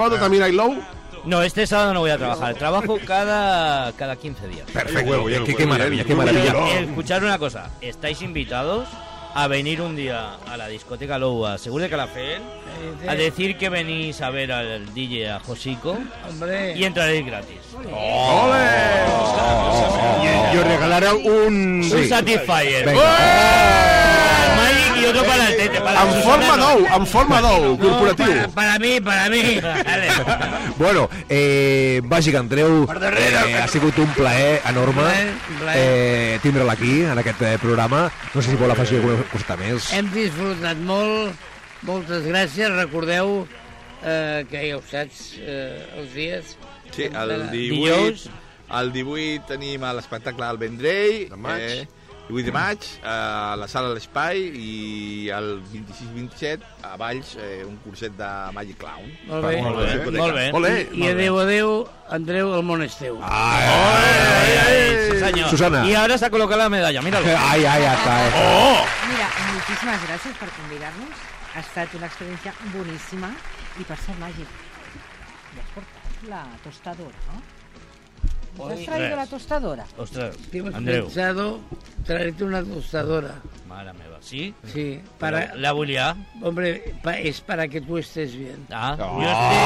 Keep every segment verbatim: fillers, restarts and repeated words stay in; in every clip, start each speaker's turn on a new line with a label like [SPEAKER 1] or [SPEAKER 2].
[SPEAKER 1] sábado también hay Low?
[SPEAKER 2] No, este sábado no voy a trabajar. Trabajo cada, cada quince días.
[SPEAKER 3] Perfecto. Qué, qué, qué maravilla, qué maravilla.
[SPEAKER 2] Escuchad una cosa. Estáis invitados a venir un día a la discoteca Low, a Segur de Calafell, a decir que venís a ver al D J, a Josico,
[SPEAKER 4] Hombre.
[SPEAKER 2] y entraréis gratis.
[SPEAKER 1] ¡Oh! ¡Ole!
[SPEAKER 3] Y os regalaré un...
[SPEAKER 2] Un Satisfyer. Y otro para el tete. Para
[SPEAKER 1] En forma d'ou, en forma d'ou, corporatiu.
[SPEAKER 4] Para, para mí, para mí. Vale.
[SPEAKER 3] Bueno, eh, vagi que Andreu, eh, ha sigut un plaer enorme eh, tindre'l aquí, en aquest eh, programa. No sé si vol afegir alguna cosa més.
[SPEAKER 4] Hem disfrutat molt, moltes gràcies. Recordeu eh, que ja ho saps, eh, els dies.
[SPEAKER 5] Sí, el divuit, el divuit tenim l'espectacle al Vendrell,
[SPEAKER 1] de maig.
[SPEAKER 5] Eh, divuit de maig, a la sala de l'Espai, i el vint-i-sis vint-i-set a Valls, eh, un curset de Magic Clown.
[SPEAKER 4] Molt bé.
[SPEAKER 2] Molt bé, molt bé.
[SPEAKER 1] Olé.
[SPEAKER 4] I, i adeu, adeu, Andreu, el món és teu.
[SPEAKER 3] Ai,
[SPEAKER 2] Ay, ay, sí, señor.
[SPEAKER 3] Susana.
[SPEAKER 2] Y ahora se ha colocado la medalla, míralo.
[SPEAKER 3] ai, ai, ja està. Eh.
[SPEAKER 1] Oh!
[SPEAKER 6] Mira, muchísimas gracias por convidarnos. Ha estat una experiencia buenísima y per ser màgic. Ya has portat la tostadora, ¿no? ¿Nos has traído
[SPEAKER 2] Res.
[SPEAKER 6] la tostadora?
[SPEAKER 2] Ostras,
[SPEAKER 4] Hemos
[SPEAKER 2] Andreu.
[SPEAKER 4] pensado traerte una tostadora.
[SPEAKER 2] Mare meva, ¿sí?
[SPEAKER 4] Sí, para,
[SPEAKER 2] La bulia.
[SPEAKER 4] hombre, pa, es para que tú estés bien.
[SPEAKER 2] Ah, oh.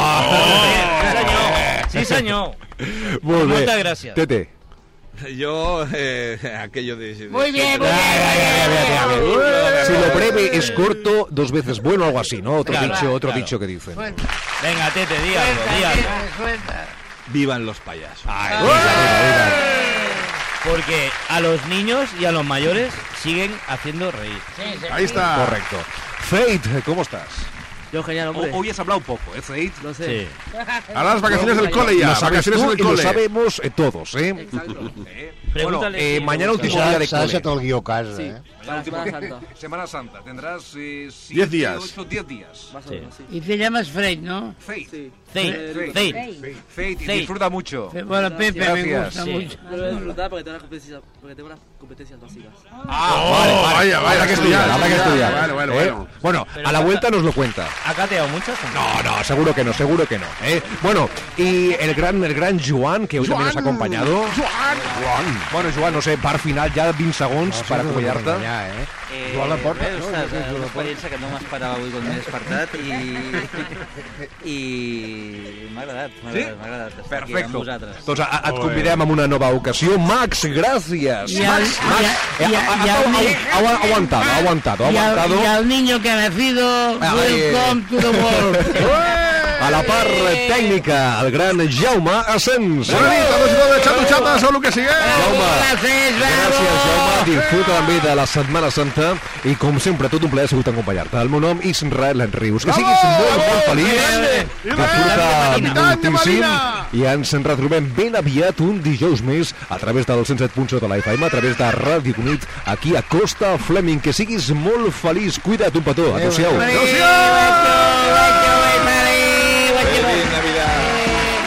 [SPEAKER 2] Yo estoy... Oh, sí, señor.
[SPEAKER 3] Molt bé.
[SPEAKER 2] Moltes gràcies.
[SPEAKER 3] Tete.
[SPEAKER 5] Yo, eh, aquello de... de
[SPEAKER 4] Muy bien, muy
[SPEAKER 5] siempre.
[SPEAKER 4] bien.
[SPEAKER 3] Si lo breve es corto, dos veces bueno, algo así, ¿no? Otro
[SPEAKER 2] Claro,
[SPEAKER 3] dicho, otro
[SPEAKER 2] claro.
[SPEAKER 3] dicho que dicen.
[SPEAKER 4] Bueno,
[SPEAKER 2] Venga, Tete, di algo, di
[SPEAKER 4] suelta,
[SPEAKER 2] algo.
[SPEAKER 4] tía, suelta.
[SPEAKER 5] Vivan los payasos.
[SPEAKER 3] Ay, mira, mira.
[SPEAKER 2] Porque a los niños y a los mayores siguen haciendo reír.
[SPEAKER 4] Sí, sí.
[SPEAKER 1] Ahí está.
[SPEAKER 3] Correcto. Fate, ¿cómo estás?
[SPEAKER 7] Yo genial, hombre.
[SPEAKER 3] Hoy has hablado poco, ¿eh, Fate?
[SPEAKER 7] No sé.
[SPEAKER 2] Sí.
[SPEAKER 1] Ahora las vacaciones del cole ya.
[SPEAKER 3] Lo sabes
[SPEAKER 1] Vacaciones
[SPEAKER 3] tú
[SPEAKER 1] del
[SPEAKER 3] y lo
[SPEAKER 1] cole.
[SPEAKER 3] sabemos eh, todos, ¿eh?
[SPEAKER 7] Exacto.
[SPEAKER 3] Bueno,
[SPEAKER 2] Pregúntale
[SPEAKER 3] eh,
[SPEAKER 2] si
[SPEAKER 3] mañana
[SPEAKER 2] le gusta.
[SPEAKER 3] último día de
[SPEAKER 8] S'ha deixat
[SPEAKER 3] cole.
[SPEAKER 8] el guió a casa,
[SPEAKER 7] Sí,
[SPEAKER 8] eh?
[SPEAKER 7] para Semana Santa.
[SPEAKER 3] Semana Santa, tendrás eh, siete,
[SPEAKER 1] Diez días.
[SPEAKER 3] ocho, diez días.
[SPEAKER 7] Más o
[SPEAKER 2] Sí.
[SPEAKER 7] menos, sí.
[SPEAKER 4] Y te llamas Fred, ¿no?
[SPEAKER 3] Fate,
[SPEAKER 7] Sí.
[SPEAKER 2] Fate,
[SPEAKER 7] Eh,
[SPEAKER 2] Fate.
[SPEAKER 3] Fate, y
[SPEAKER 2] Fate.
[SPEAKER 3] disfruta mucho.
[SPEAKER 4] Fe- Bueno, Pepe, me
[SPEAKER 3] Gracias.
[SPEAKER 4] gusta
[SPEAKER 2] Sí.
[SPEAKER 4] mucho.
[SPEAKER 7] Pero voy a disfrutar porque tengo unas competencias, porque tengo unas competencias básicas.
[SPEAKER 3] Ah,
[SPEAKER 1] Oh,
[SPEAKER 3] vale, vale.
[SPEAKER 1] vaya, vaya,
[SPEAKER 3] Habrá que estudiar, habrá que
[SPEAKER 1] estudiar.
[SPEAKER 3] estudiar.
[SPEAKER 1] Bueno, bueno,
[SPEAKER 3] ¿eh?
[SPEAKER 1] bueno.
[SPEAKER 3] Bueno,
[SPEAKER 2] Pero
[SPEAKER 3] a la
[SPEAKER 2] acá-
[SPEAKER 3] vuelta nos lo cuenta.
[SPEAKER 2] ¿Ha cateado muchas o no?
[SPEAKER 3] No, no, seguro que no, seguro que no. ¿eh? Bueno, y el gran, el gran Joan, que hoy también nos ha acompañado. Joan. Bueno, Joan, no sé, par final, ya veinte segundos
[SPEAKER 8] No,
[SPEAKER 3] para
[SPEAKER 8] sí, no
[SPEAKER 3] acomiadar-te.
[SPEAKER 8] enganyar, eh?
[SPEAKER 9] Eh,
[SPEAKER 8] Joan Laporta,
[SPEAKER 9] res,
[SPEAKER 8] no?
[SPEAKER 9] ostres,
[SPEAKER 8] Jo crec que
[SPEAKER 9] una
[SPEAKER 8] Joan
[SPEAKER 9] experiència que no m'esperava avui quan m'he despertat i, i m'ha agradat, m'ha
[SPEAKER 3] Sí?
[SPEAKER 9] agradat, m'ha agradat estar aquí amb
[SPEAKER 3] Perfecto.
[SPEAKER 9] vosaltres.
[SPEAKER 3] Doncs a, a, et convidem amb una nova ocasió. Max, gràcies.
[SPEAKER 4] Y al,
[SPEAKER 3] Max, Max,
[SPEAKER 4] y a-
[SPEAKER 3] eh,
[SPEAKER 4] y a-
[SPEAKER 3] ha-
[SPEAKER 4] y
[SPEAKER 3] ha-
[SPEAKER 4] al
[SPEAKER 3] ha-
[SPEAKER 4] ni-
[SPEAKER 3] ha- ha aguantado, ha aguantado, ha
[SPEAKER 4] y al-
[SPEAKER 3] aguantado.
[SPEAKER 4] y al niño que ha nacido,
[SPEAKER 3] Ay,
[SPEAKER 4] welcome to the world.
[SPEAKER 3] A la part tècnica, el gran Jaume Asens.
[SPEAKER 1] Bona nit, a tots de xatu-xates o el que sigui.
[SPEAKER 3] Jaume,
[SPEAKER 4] Gràcies,
[SPEAKER 3] gràcies, Jaume. Disfruta també de la Setmana Santa i, com sempre, tot un plaer ha sigut acompanyar-te. El meu nom és Israel Rius. Que siguis molt, molt feliç. Disfruta moltíssim. I ens retrobem ben aviat un dijous més a través del cent set punt set de la F M, a través de Ràdio Cunit, aquí a Costa Fleming. Que siguis molt feliç. Cuida't un petó. Adéu-siau.
[SPEAKER 4] Adéu.